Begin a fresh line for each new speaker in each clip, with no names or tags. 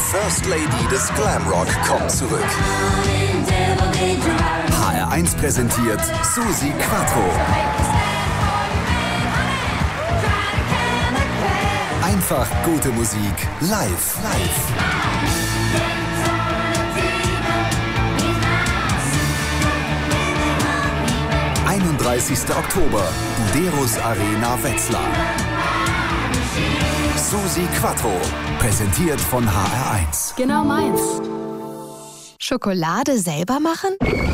First Lady des Glamrock kommt zurück. HR1 präsentiert Susi Quatro. Einfach gute Musik live. 31. Oktober, Buderus Arena Wetzlar. Susi Quatro, präsentiert von HR1.
Genau meins. Schokolade selber machen?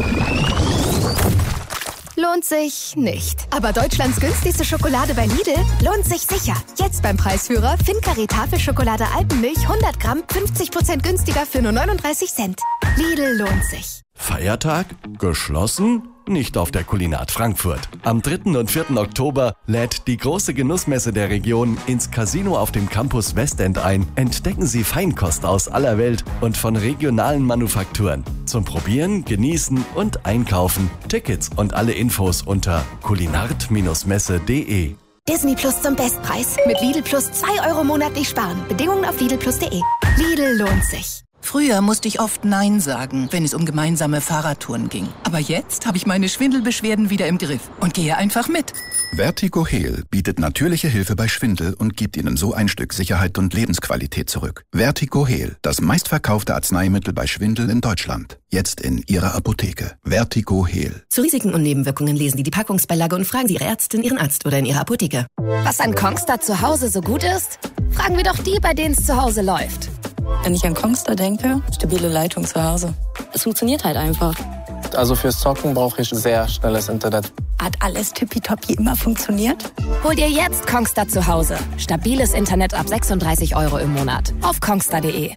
Lohnt sich nicht. Aber Deutschlands günstigste Schokolade bei Lidl lohnt sich sicher. Jetzt beim Preisführer Fincare Tafelschokolade Alpenmilch 100 Gramm 50% günstiger für nur 39 Cent. Lidl lohnt sich.
Feiertag? Geschlossen? Nicht auf der Kulinat Frankfurt. Am 3. und 4. Oktober lädt die große Genussmesse der Region ins Casino auf dem Campus Westend ein. Entdecken Sie Feinkost aus aller Welt und von regionalen Manufakturen. Zum Probieren, Genießen und Einkaufen. Tickets und alle Infos unter kulinart-messe.de.
Disney Plus zum Bestpreis. Mit Lidl Plus 2 € monatlich sparen. Bedingungen auf lidlplus.de. Lidl lohnt sich.
Früher musste ich oft Nein sagen, wenn es um gemeinsame Fahrradtouren ging. Aber jetzt habe ich meine Schwindelbeschwerden wieder im Griff und gehe einfach mit.
Vertigo Heal bietet natürliche Hilfe bei Schwindel und gibt Ihnen so ein Stück Sicherheit und Lebensqualität zurück. Vertigo Heal, das meistverkaufte Arzneimittel bei Schwindel in Deutschland. Jetzt in Ihrer Apotheke. Vertigo Heal.
Zu Risiken und Nebenwirkungen lesen Sie die Packungsbeilage und fragen Sie Ihre Ärztin, Ihren Arzt oder in Ihrer Apotheke.
Was an Kongstar zu Hause so gut ist? Fragen wir doch die, bei denen es zu Hause läuft.
Wenn ich an Kongstar denke, stabile Leitung zu Hause. Es funktioniert halt einfach.
Also fürs Zocken brauche ich sehr schnelles Internet.
Hat alles tippitoppi immer funktioniert?
Hol dir jetzt Kongstar zu Hause. Stabiles Internet ab 36 € im Monat. Auf kongstar.de.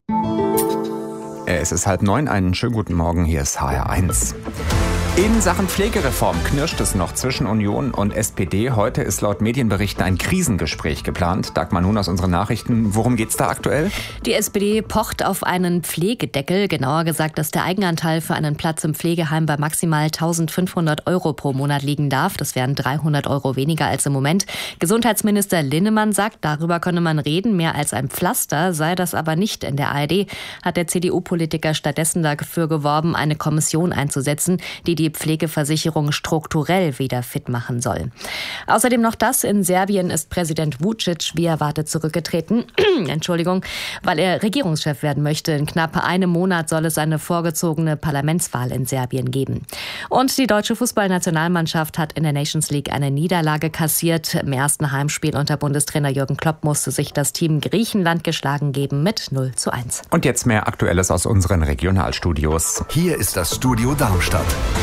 Es ist 8:30, einen schönen guten Morgen, hier ist HR1. In Sachen Pflegereform knirscht es noch zwischen Union und SPD. Heute ist laut Medienberichten ein Krisengespräch geplant. Dagmar Nun aus unseren Nachrichten. Worum geht's da aktuell?
Die SPD pocht auf einen Pflegedeckel. Genauer gesagt, dass der Eigenanteil für einen Platz im Pflegeheim bei maximal 1.500 € pro Monat liegen darf. Das wären 300 € weniger als im Moment. Gesundheitsminister Linnemann sagt, darüber könne man reden. Mehr als ein Pflaster sei das aber nicht. In der ARD hat der CDU-Politiker stattdessen dafür geworben, eine Kommission einzusetzen, die Pflegeversicherung strukturell wieder fit machen soll. Außerdem noch das: In Serbien ist Präsident Vučić wie erwartet zurückgetreten, weil er Regierungschef werden möchte. In knapp einem Monat soll es eine vorgezogene Parlamentswahl in Serbien geben. Und die deutsche Fußballnationalmannschaft hat in der Nations League eine Niederlage kassiert. Im ersten Heimspiel unter Bundestrainer Jürgen Klopp musste sich das Team Griechenland geschlagen geben mit 0:1.
Und jetzt mehr Aktuelles aus unseren Regionalstudios.
Hier ist das Studio Darmstadt.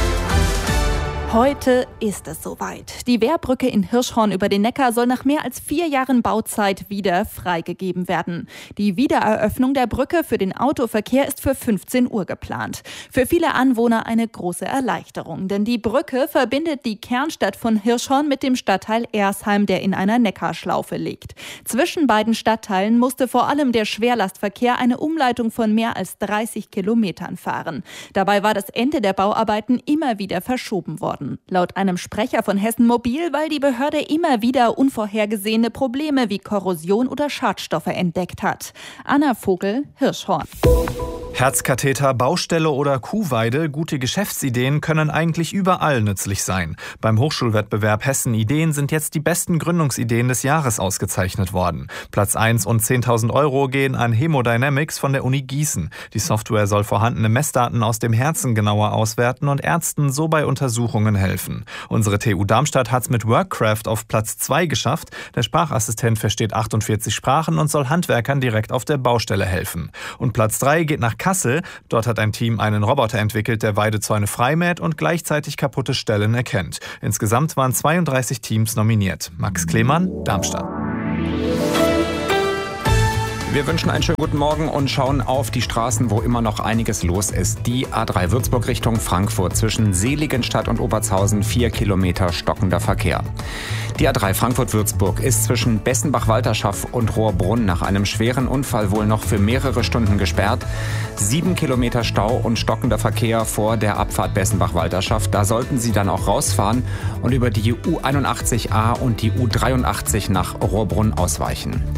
Heute ist es soweit. Die Wehrbrücke in Hirschhorn über den Neckar soll nach mehr als 4 Jahren Bauzeit wieder freigegeben werden. Die Wiedereröffnung der Brücke für den Autoverkehr ist für 15 Uhr geplant. Für viele Anwohner eine große Erleichterung, denn die Brücke verbindet die Kernstadt von Hirschhorn mit dem Stadtteil Ersheim, der in einer Neckarschlaufe liegt. Zwischen beiden Stadtteilen musste vor allem der Schwerlastverkehr eine Umleitung von mehr als 30 Kilometern fahren. Dabei war das Ende der Bauarbeiten immer wieder verschoben worden. Laut einem Sprecher von Hessen Mobil, weil die Behörde immer wieder unvorhergesehene Probleme wie Korrosion oder Schadstoffe entdeckt hat. Anna Vogel, Hirschhorn.
Herzkatheter, Baustelle oder Kuhweide, gute Geschäftsideen können eigentlich überall nützlich sein. Beim Hochschulwettbewerb Hessen Ideen sind jetzt die besten Gründungsideen des Jahres ausgezeichnet worden. Platz 1 und 10.000 € gehen an Hemodynamics von der Uni Gießen. Die Software soll vorhandene Messdaten aus dem Herzen genauer auswerten und Ärzten so bei Untersuchungen helfen. Unsere TU Darmstadt hat's mit Workcraft auf Platz 2 geschafft. Der Sprachassistent versteht 48 Sprachen und soll Handwerkern direkt auf der Baustelle helfen. Und Platz 3 geht nach Kassel. Dort hat ein Team einen Roboter entwickelt, der Weidezäune freimäht und gleichzeitig kaputte Stellen erkennt. Insgesamt waren 32 Teams nominiert. Max Klemann, Darmstadt.
Wir wünschen einen schönen guten Morgen und schauen auf die Straßen, wo immer noch einiges los ist. Die A3 Würzburg Richtung Frankfurt zwischen Seligenstadt und Obertshausen 4 Kilometer stockender Verkehr. Die A3 Frankfurt-Würzburg ist zwischen Bessenbach-Walterschaft und Rohrbrunn nach einem schweren Unfall wohl noch für mehrere Stunden gesperrt. 7 Kilometer Stau und stockender Verkehr vor der Abfahrt Bessenbach-Walterschaft. Da sollten Sie dann auch rausfahren und über die U81A und die U83 nach Rohrbrunn ausweichen.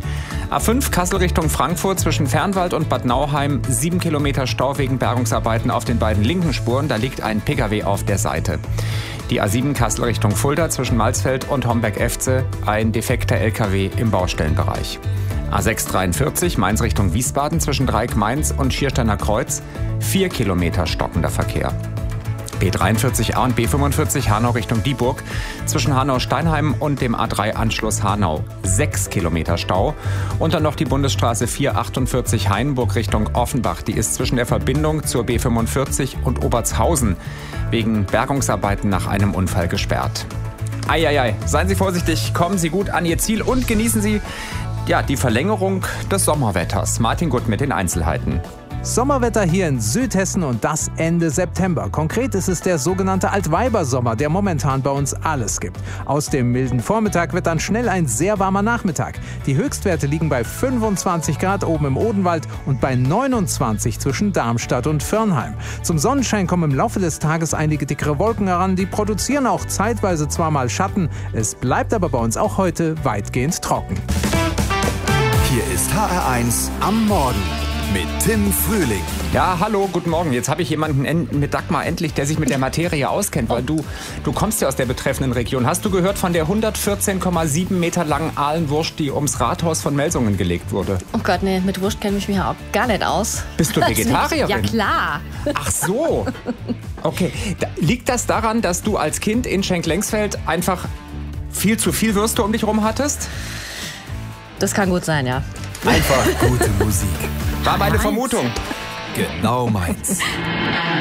A5 Kassel Richtung Frankfurt zwischen Fernwald und Bad Nauheim. 7 Kilometer Stau wegen Bergungsarbeiten auf den beiden linken Spuren. Da liegt ein Pkw auf der Seite. Die A7 Kassel Richtung Fulda zwischen Malsfeld und Homberg-Efze. Ein defekter LKW im Baustellenbereich. A6 43 Mainz Richtung Wiesbaden zwischen Dreieck-Mainz und Schiersteiner Kreuz. 4 Kilometer stockender Verkehr. B43A und B45 Hanau Richtung Dieburg zwischen Hanau-Steinheim und dem A3-Anschluss Hanau. 6 Kilometer Stau. Und dann noch die Bundesstraße 448 Hainburg Richtung Offenbach. Die ist zwischen der Verbindung zur B45 und Obertshausen wegen Bergungsarbeiten nach einem Unfall gesperrt. Eieiei, seien Sie vorsichtig, kommen Sie gut an Ihr Ziel und genießen Sie die Verlängerung des Sommerwetters. Martin Gutt mit den Einzelheiten.
Sommerwetter hier in Südhessen und das Ende September. Konkret ist es der sogenannte Altweibersommer, der momentan bei uns alles gibt. Aus dem milden Vormittag wird dann schnell ein sehr warmer Nachmittag. Die Höchstwerte liegen bei 25 Grad oben im Odenwald und bei 29 zwischen Darmstadt und Firnheim. Zum Sonnenschein kommen im Laufe des Tages einige dickere Wolken heran. Die produzieren auch zeitweise zwar mal Schatten. Es bleibt aber bei uns auch heute weitgehend trocken.
Hier ist HR1 am Morgen mit Tim Frühling.
Ja, hallo, guten Morgen. Jetzt habe ich jemanden mit Dagmar endlich, der sich mit der Materie auskennt, weil du kommst ja aus der betreffenden Region. Hast du gehört von der 114,7 Meter langen Ahlenwurst, die ums Rathaus von Melsungen gelegt wurde?
Oh Gott, nee, mit Wurst kenne ich mich ja auch gar nicht aus.
Bist du Vegetarierin?
Ja, klar.
Ach so. Okay. Liegt das daran, dass du als Kind in Schenk-Lengsfeld einfach viel zu viel Würste um dich rum hattest?
Das kann gut sein, ja.
Einfach gute Musik.
War meine Vermutung.
Genau meins.